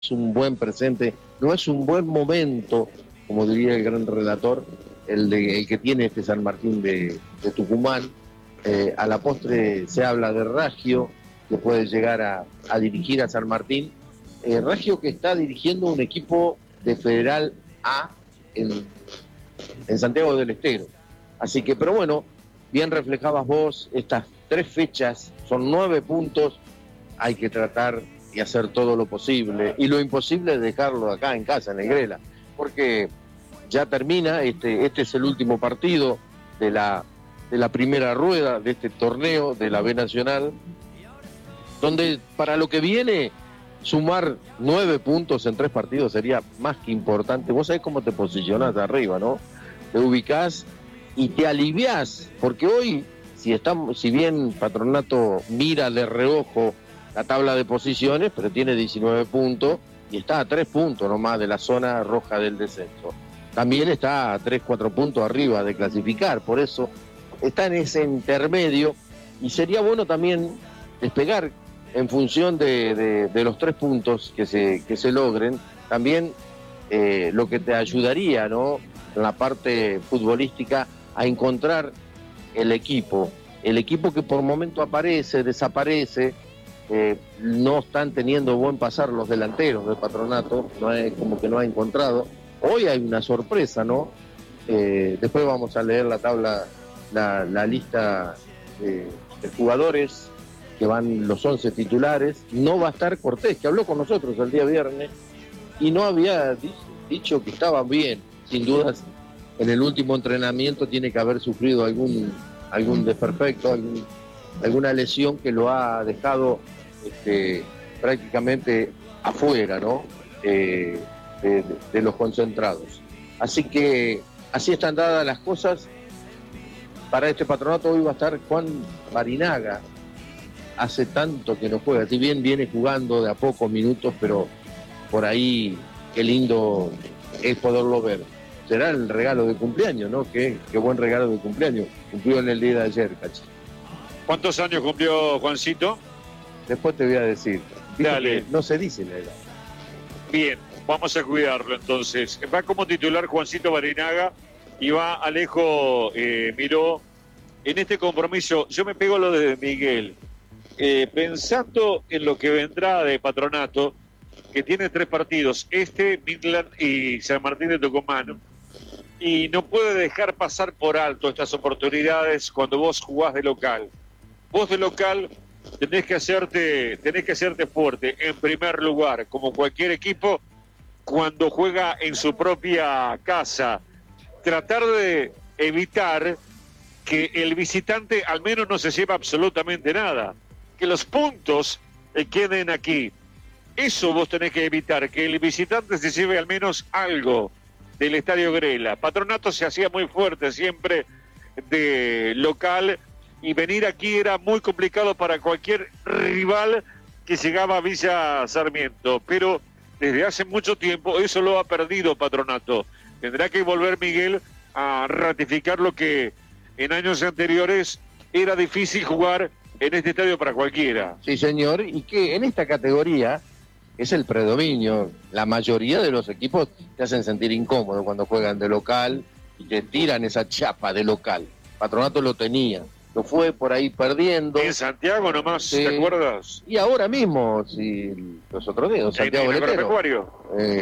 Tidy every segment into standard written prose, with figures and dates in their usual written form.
es un buen presente, no es un buen momento, como diría el gran relator, el que tiene este San Martín de Tucumán. A la postre se habla de Raggio, que puede llegar a dirigir a San Martín. Raggio, que está dirigiendo un equipo de Federal A en Santiago del Estero. Así que, pero bueno, bien reflejabas vos, estas 3 fechas, son 9 puntos, hay que tratar y hacer todo lo posible, y lo imposible es dejarlo acá en casa, en Negrela, porque ya termina, este es el último partido de la primera rueda de este torneo de la B Nacional, donde para lo que viene, sumar 9 puntos en 3 partidos sería más que importante. Vos sabés cómo te posicionás de arriba, ¿no? Te ubicás y te aliviás, porque hoy, si bien Patronato mira de reojo la tabla de posiciones, pero tiene 19 puntos y está a 3 puntos nomás de la zona roja del descenso. También está a 3-4 puntos arriba de clasificar, por eso está en ese intermedio, y sería bueno también despegar en función de los 3 puntos que se logren, también lo que te ayudaría, ¿no?, en la parte futbolística, a encontrar el equipo que por momento aparece, desaparece. No están teniendo buen pasar los delanteros del Patronato, como que no ha encontrado. Hoy hay una sorpresa, ¿no? Después vamos a leer la tabla, la lista de jugadores que van, los 11 titulares. No va a estar Cortés, que habló con nosotros el día viernes y no había dicho que estaban bien. Sin dudas, en el último entrenamiento tiene que haber sufrido algún desperfecto, alguna lesión que lo ha dejado prácticamente afuera, ¿no?, de los concentrados. Así que así están dadas las cosas. Para este Patronato hoy va a estar Juan Barinaga. Hace tanto que no juega, si bien viene jugando de a pocos minutos, pero por ahí qué lindo es poderlo ver. Será el regalo de cumpleaños, ¿no? Qué buen regalo de cumpleaños. Cumplió en el día de ayer, Cachi. ¿Cuántos años cumplió Juancito? Después te voy a decir. Dale. No se dice la edad. Bien, vamos a cuidarlo entonces. Va como titular Juancito Barinaga y va Alejo Miró. En este compromiso, yo me pego lo de Miguel. Pensando en lo que vendrá de Patronato, que tiene 3 partidos, Midland y San Martín de Tucumán, y no puede dejar pasar por alto estas oportunidades cuando vos jugás de local. Vos de local tenés que hacerte fuerte en primer lugar, como cualquier equipo cuando juega en su propia casa. Tratar de evitar que el visitante al menos no se lleve absolutamente nada, que los puntos queden aquí. Eso vos tenés que evitar, que el visitante se lleve al menos algo del Estadio Grela. Patronato se hacía muy fuerte siempre de local, y venir aquí era muy complicado para cualquier rival que llegaba a Villa Sarmiento, pero desde hace mucho tiempo eso lo ha perdido Patronato. Tendrá que volver Miguel a ratificar lo que en años anteriores era difícil jugar en este estadio para cualquiera. Sí, señor, y que en esta categoría es el predominio. La mayoría de los equipos te hacen sentir incómodo cuando juegan de local y te tiran esa chapa de local. Patronato lo tenía, lo fue por ahí perdiendo. En Santiago nomás, sí. ¿Te acuerdas? Y ahora mismo, los otros días, Santiago del Estero. Agropecuario.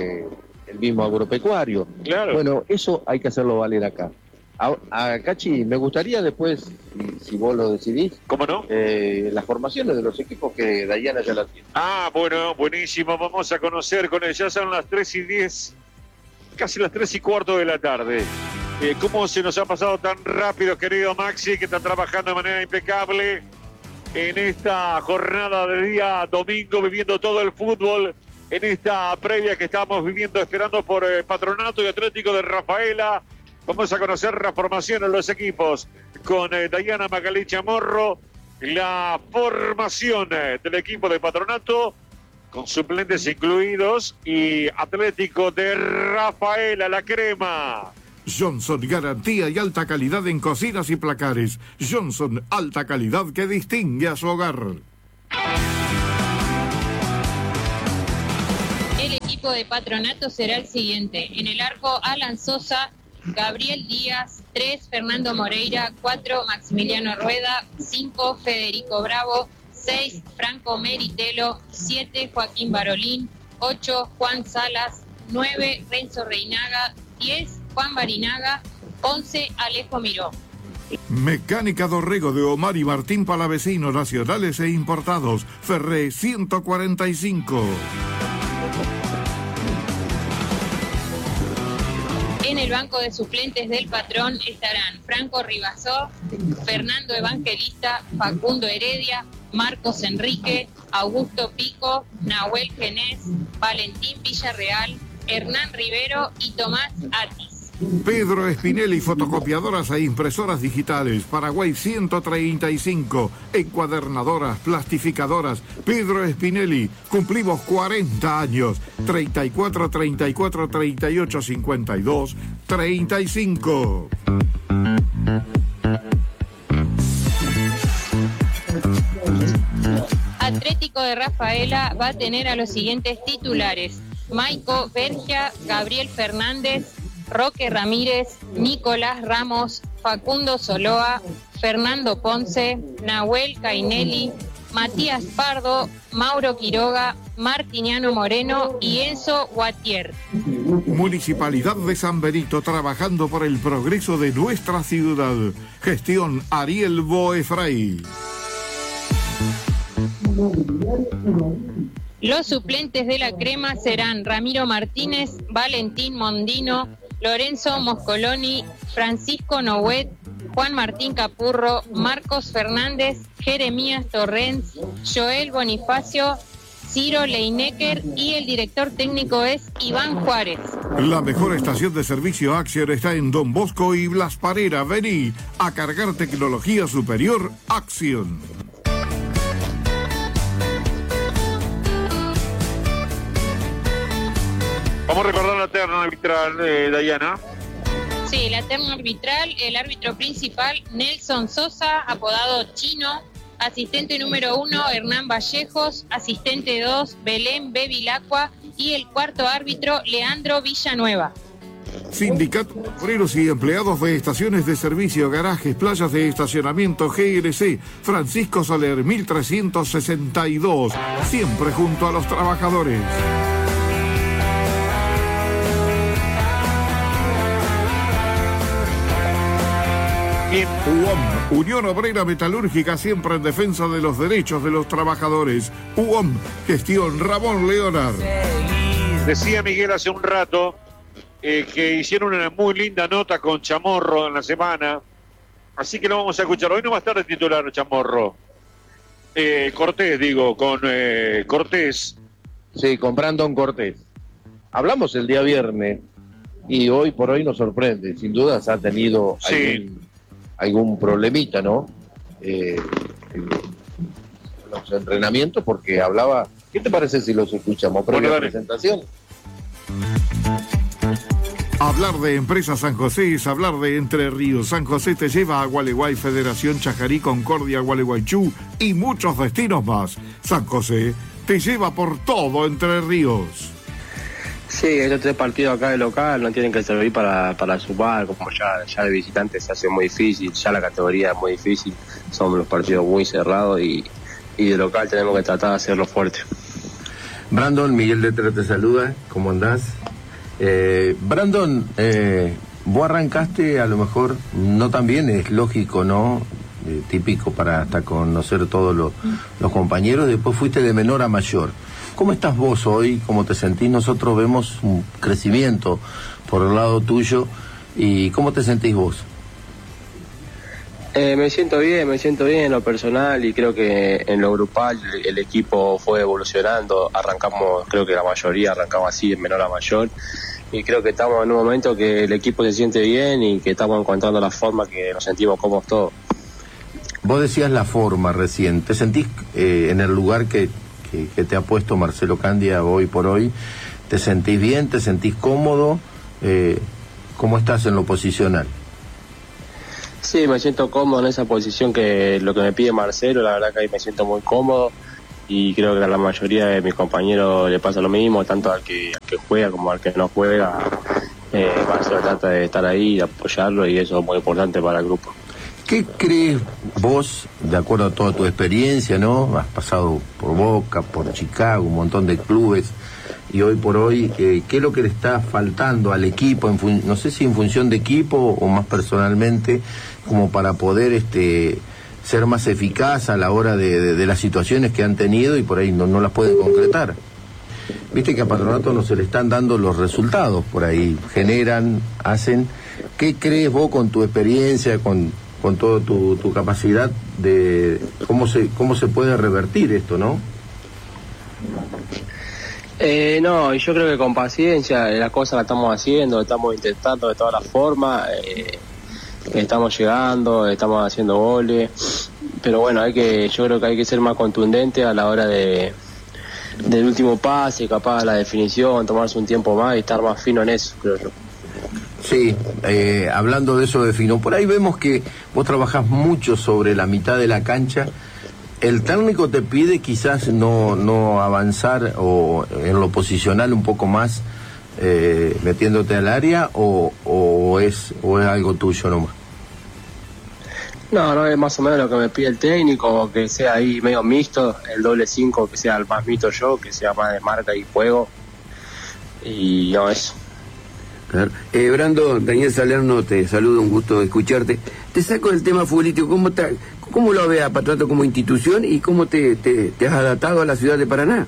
El mismo agropecuario. Claro. Bueno, eso hay que hacerlo valer acá. A Cachi, me gustaría después, si vos lo decidís, ¿cómo no? Las formaciones de los equipos que Dayana ya las tiene. Ah, bueno, buenísimo. Vamos a conocer con él. Ya son las 3:10, casi las 3:15 de la tarde. ¿Cómo se nos ha pasado tan rápido, querido Maxi, que está trabajando de manera impecable en esta jornada de día domingo, viviendo todo el fútbol, en esta previa que estamos viviendo, esperando por Patronato y Atlético de Rafaela? Vamos a conocer la formación de los equipos con Dayana Magalí Chamorro, la formación del equipo de Patronato, con suplentes incluidos, y Atlético de Rafaela, la crema. Johnson, garantía y alta calidad en cocinas y placares. Johnson, alta calidad que distingue a su hogar. equipo de Patronato será el siguiente. En el arco, Alan Sosa, Gabriel Díaz, 3, Fernando Moreira, 4, Maximiliano Rueda, 5, Federico Bravo, 6, Franco Meritelo, 7, Joaquín Barolín, 8, Juan Salas, 9, Renzo Reinaga, 10, Juan Barinaga, 11, Alejo Miró. Mecánica Dorrego de Omar y Martín Palavecino, nacionales e importados. Ferré 145. En el banco de suplentes del patrón estarán Franco Ribasó, Fernando Evangelista, Facundo Heredia, Marcos Enrique, Augusto Pico, Nahuel Genés, Valentín Villarreal, Hernán Rivero y Tomás Atis. Pedro Spinelli, fotocopiadoras e impresoras digitales. Paraguay 135. Encuadernadoras, plastificadoras. Pedro Spinelli, cumplimos 40 años. 34 34 38 52 35. Atlético de Rafaela va a tener a los siguientes titulares: Maico Bergia, Gabriel Fernández, Roque Ramírez, Nicolás Ramos, Facundo Soloa, Fernando Ponce, Nahuel Cainelli, Matías Pardo, Mauro Quiroga, Martiniano Moreno y Enzo Guatier. Municipalidad de San Benito, trabajando por el progreso de nuestra ciudad. Gestión Ariel Boefray. Los suplentes de la crema serán Ramiro Martínez, Valentín Mondino, Lorenzo Moscoloni, Francisco Nouet, Juan Martín Capurro, Marcos Fernández, Jeremías Torrens, Joel Bonifacio, Ciro Leinecker y el director técnico es Iván Juárez. La mejor estación de servicio Axion está en Don Bosco y Blas Parera. Vení a cargar tecnología superior Axion. Vamos a recordar la terna arbitral, Dayana. Sí, la terna arbitral, el árbitro principal, Nelson Sosa, apodado Chino. Asistente número 1, Hernán Vallejos. Asistente 2, Belén Bevilacqua. Y el cuarto árbitro, Leandro Villanueva. Sindicato de Obreros y Empleados de Estaciones de Servicio, Garajes, Playas de Estacionamiento, GLC, Francisco Soler, 1362. Siempre junto a los trabajadores. UOM, Unión Obrera Metalúrgica, siempre en defensa de los derechos de los trabajadores. UOM, gestión Ramón Leonard. Decía Miguel hace un rato que hicieron una muy linda nota con Chamorro en la semana, así que lo vamos a escuchar. Hoy no va a estar de titular Chamorro. Cortés, digo, con Cortés. Sí, con Brandon Cortés. Hablamos el día viernes y hoy por hoy nos sorprende. Sin dudas ha tenido algún problemita, ¿no? Los entrenamientos, porque hablaba... ¿Qué te parece si los escuchamos? Previa presentación. Hablar de Empresa San José es hablar de Entre Ríos. San José te lleva a Gualeguay, Federación Chajarí, Concordia, Gualeguaychú y muchos destinos más. San José te lleva por todo Entre Ríos. Sí, estos 3 partidos acá de local no tienen que servir para sumar, como ya de visitante se hace muy difícil, ya la categoría es muy difícil, son los partidos muy cerrados y de local tenemos que tratar de hacerlo fuerte. Brandon, Miguel Letra te saluda, ¿cómo andás? Brandon, vos arrancaste a lo mejor no tan bien, es lógico, ¿no? Típico para hasta conocer todos los compañeros, después fuiste de menor a mayor. ¿Cómo estás vos hoy? ¿Cómo te sentís? Nosotros vemos un crecimiento por el lado tuyo. ¿Y cómo te sentís vos? Me siento bien en lo personal y creo que en lo grupal el equipo fue evolucionando. Arrancamos, creo que la mayoría arrancamos así, de menor a mayor. Y creo que estamos en un momento que el equipo se siente bien y que estamos encontrando la forma que nos sentimos cómodos todos. Vos decías la forma recién. ¿Te sentís en el lugar que te ha puesto Marcelo Candia hoy por hoy? ¿Te sentís bien? ¿Te sentís cómodo? ¿Cómo estás en lo posicional? Sí, me siento cómodo en esa posición, que lo que me pide Marcelo, la verdad que ahí me siento muy cómodo y creo que a la mayoría de mis compañeros le pasa lo mismo, tanto al que juega como al que no juega. Se trata de estar ahí, de apoyarlo, y eso es muy importante para el grupo. ¿Qué crees vos, de acuerdo a toda tu experiencia, ¿no? Has pasado por Boca, por Chicago, un montón de clubes, y hoy por hoy, ¿qué es lo que le está faltando al equipo? No sé si en función de equipo o más personalmente, como para poder ser más eficaz a la hora de las situaciones que han tenido y por ahí no las pueden concretar. Viste que a Patronato no se le están dando los resultados, por ahí generan, hacen. ¿Qué crees vos con tu experiencia, con toda tu capacidad de cómo se puede revertir esto, no? No, yo creo que con paciencia las cosas las estamos haciendo, estamos intentando de todas las formas, estamos llegando, estamos haciendo goles, pero bueno, yo creo que hay que ser más contundente a la hora del último pase, capaz la definición, tomarse un tiempo más y estar más fino en eso, creo yo. Sí, hablando de eso de fino, por ahí vemos que vos trabajás mucho sobre la mitad de la cancha. ¿El técnico te pide quizás no avanzar o en lo posicional un poco más metiéndote al área o es algo tuyo nomás? No, es más o menos lo que me pide el técnico, que sea ahí medio mixto, el doble 5, que sea el más mixto yo, que sea más de marca y juego, y no, eso. Claro. Brando, Daniel Salerno, te saludo, un gusto escucharte. Te saco del tema futbolístico, ¿cómo lo ves a Patronato como institución y cómo te has adaptado a la ciudad de Paraná?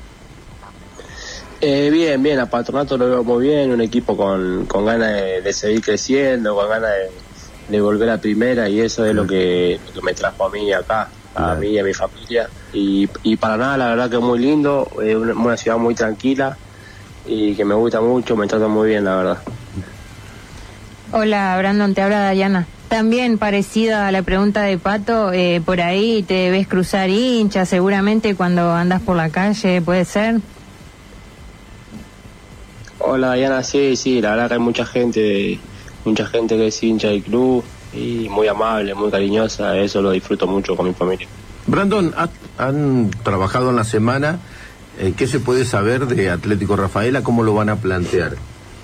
Bien, a Patronato lo veo muy bien, un equipo con ganas de seguir creciendo, con ganas de volver a primera, y eso es lo que me trajo a mí acá, a mí y a mi familia. Y Paraná, la verdad que es muy lindo, es una ciudad muy tranquila y que me gusta mucho, me trata muy bien, la verdad. Hola, Brandon, te habla Dayana. También parecida a la pregunta de Pato, por ahí te ves cruzar hinchas seguramente cuando andas por la calle, ¿puede ser? Hola, Dayana, sí, la verdad que hay mucha gente que es hincha del club y muy amable, muy cariñosa, eso lo disfruto mucho con mi familia. Brandon, han trabajado en la semana, ¿qué se puede saber de Atlético Rafaela? ¿Cómo lo van a plantear?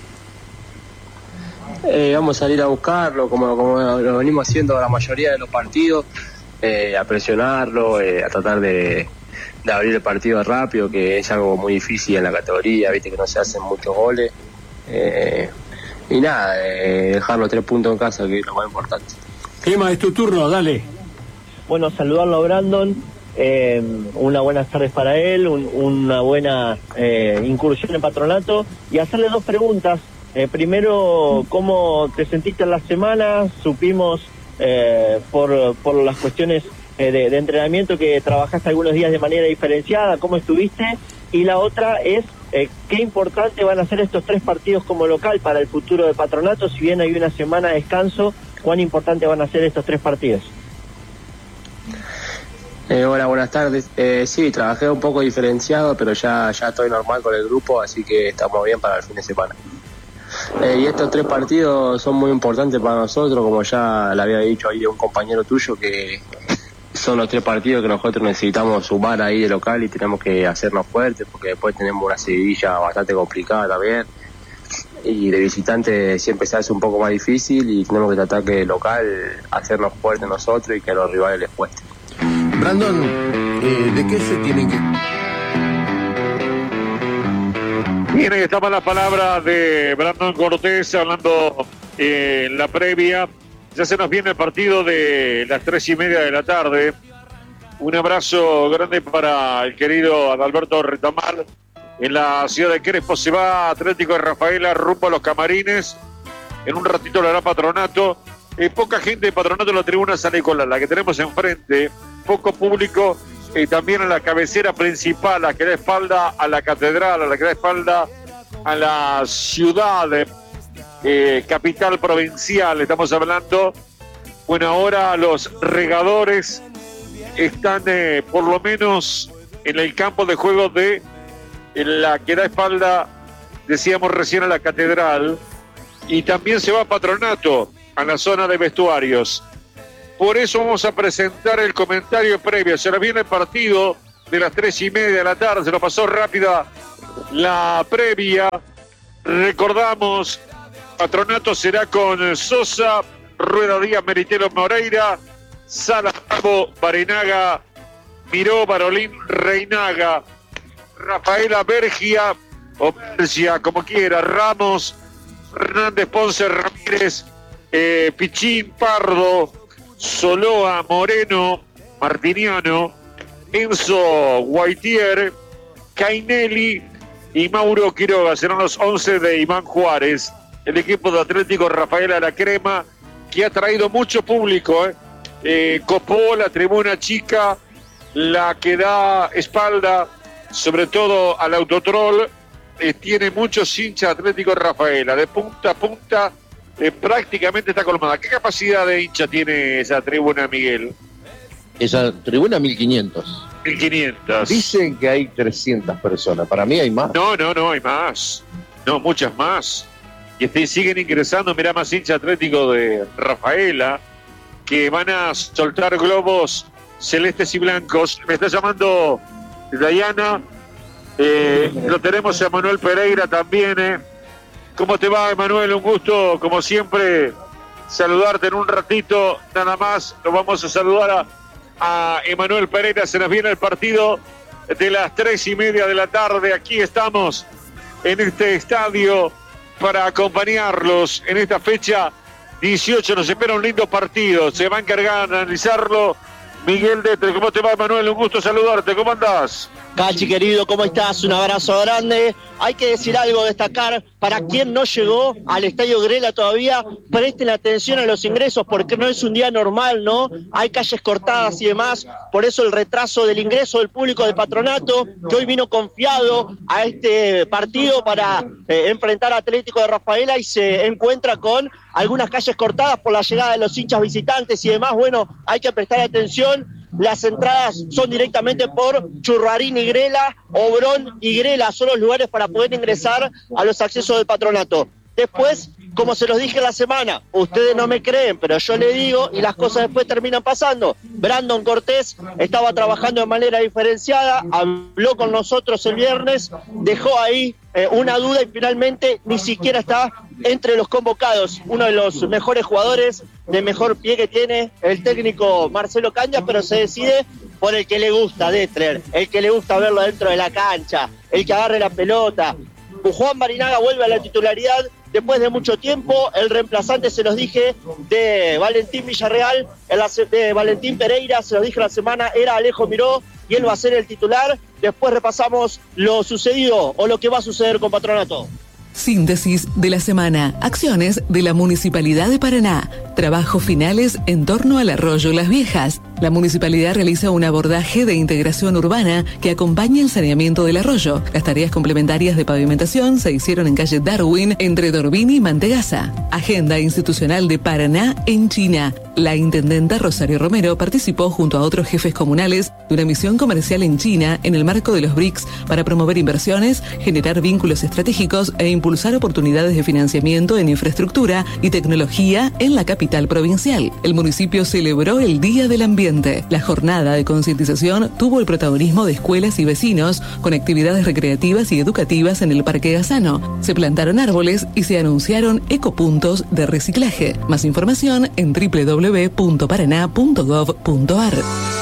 Vamos a salir a buscarlo, como lo venimos haciendo la mayoría de los partidos, a presionarlo, a tratar de abrir el partido rápido, que es algo muy difícil en la categoría, viste que no se hacen muchos goles. Y nada, dejar los 3 puntos en casa, que es lo más importante. Emma, es tu turno, dale. Bueno, saludarlo a Brandon, unas buenas tardes para él, una buena incursión en Patronato, y hacerle 2 preguntas. Primero, ¿cómo te sentiste en la semana? Supimos por las cuestiones de entrenamiento que trabajaste algunos días de manera diferenciada, ¿cómo estuviste? Y la otra es, ¿qué importante van a ser estos 3 partidos como local para el futuro de Patronato? Si bien hay una semana de descanso, ¿cuán importante van a ser estos 3 partidos? Hola, buenas tardes. Sí, trabajé un poco diferenciado, pero ya estoy normal con el grupo, así que estamos bien para el fin de semana. Y estos 3 partidos son muy importantes para nosotros, como ya le había dicho ahí a un compañero tuyo, que son los 3 partidos que nosotros necesitamos sumar ahí de local y tenemos que hacernos fuertes, porque después tenemos una seguidilla bastante complicada también, y de visitante siempre se hace un poco más difícil y tenemos que tratar que de local hacernos fuertes nosotros y que a los rivales les cueste. Brandon, ¿de qué se tienen que...? Bien, ahí estaban las palabras de Brandon Cortés hablando en la previa. Ya se nos viene el partido de las 3:30 de la tarde. Un abrazo grande para el querido Adalberto Retamar. En la ciudad de Crespo se va Atlético de Rafaela rumbo a los camarines. En un ratito lo hará Patronato. Poca gente de Patronato en la tribuna San Nicolás, la que tenemos enfrente. Poco público. También en la cabecera principal, la que da espalda a la catedral, a la que da espalda a la ciudad capital provincial. Estamos hablando, bueno, ahora los regadores están por lo menos en el campo de juego de la que da espalda, decíamos recién, a la catedral, y también se va a Patronato, a la zona de vestuarios. Por eso vamos a presentar el comentario previo. Se nos viene el partido de las 3:30 de la tarde. Se nos pasó rápida la previa. Recordamos, Patronato será con Sosa, Rueda Díaz, Meritelo Moreira, Sala Bravo, Barinaga, Miró, Barolín, Reinaga, Rafaela Bergia, o Bergia, como quiera, Ramos, Hernández, Ponce, Ramírez, Pichín, Pardo, Soloa, Moreno, Martiniano, Enzo, Guaitier, Cainelli y Mauro Quiroga. Serán los 11 de Iván Juárez. El equipo de Atlético Rafaela La Crema, que ha traído mucho público. Copó la tribuna chica, la que da espalda, sobre todo al Autotrol. Tiene muchos hinchas Atlético Rafaela, de punta a punta, prácticamente está colmada. ¿Qué capacidad de hincha tiene esa tribuna, Miguel? Esa tribuna 1500. 1500. Dicen que hay 300 personas. Para mí hay más. No, hay más. No, muchas más. Y siguen ingresando, mirá, más hinchas Atlético de Rafaela, que van a soltar globos celestes y blancos. Me está llamando Dayana. Lo tenemos a Emanuel Pereira también. ¿Cómo te va, Emanuel? Un gusto, como siempre, saludarte en un ratito. Nada más, nos vamos a saludar a Emanuel Pereira. Se nos viene el partido de las 3:30 de la tarde. Aquí estamos en este estadio para acompañarlos en esta fecha 18. Nos espera un lindo partido. Se va a encargar de analizarlo Miguel Detre. ¿Cómo te va, Emanuel? Un gusto saludarte. ¿Cómo andás? Cachi, querido, ¿cómo estás? Un abrazo grande. Hay que decir algo, destacar, para quien no llegó al Estadio Grela todavía, presten atención a los ingresos, porque no es un día normal, ¿no? Hay calles cortadas y demás, por eso el retraso del ingreso del público de Patronato, que hoy vino confiado a este partido para enfrentar a Atlético de Rafaela y se encuentra con algunas calles cortadas por la llegada de los hinchas visitantes y demás. Bueno, hay que prestar atención. Las entradas son directamente por Churrarín y Grela, Obrón y Grela, son los lugares para poder ingresar a los accesos del Patronato. Después, como se los dije en la semana, ustedes no me creen, pero yo le digo y las cosas después terminan pasando. Brandon Cortés estaba trabajando de manera diferenciada, habló con nosotros el viernes, dejó ahí una duda y finalmente ni siquiera está entre los convocados. Uno de los mejores jugadores de mejor pie que tiene el técnico Marcelo Candia, pero se decide por el que le gusta, Detler, el que le gusta verlo dentro de la cancha, el que agarre la pelota. Juan Barinaga vuelve a la titularidad después de mucho tiempo. El reemplazante, se los dije, de Valentín Villarreal, de Valentín Pereira, se los dije la semana, era Alejo Miró, y él va a ser el titular. Después repasamos lo sucedido o lo que va a suceder con Patronato. Síntesis de la semana. Acciones de la Municipalidad de Paraná. Trabajos finales en torno al arroyo Las Viejas. La municipalidad realiza un abordaje de integración urbana que acompaña el saneamiento del arroyo. Las tareas complementarias de pavimentación se hicieron en calle Darwin, entre Dorbini y Mantegazza. Agenda institucional de Paraná en China. La intendenta Rosario Romero participó junto a otros jefes comunales de una misión comercial en China en el marco de los BRICS para promover inversiones, generar vínculos estratégicos e impulsar oportunidades de financiamiento en infraestructura y tecnología en la capital provincial. El municipio celebró el Día del Ambiente. La jornada de concientización tuvo el protagonismo de escuelas y vecinos con actividades recreativas y educativas en el Parque Gazano. Se plantaron árboles y se anunciaron ecopuntos de reciclaje. Más información en www.paraná.gov.ar.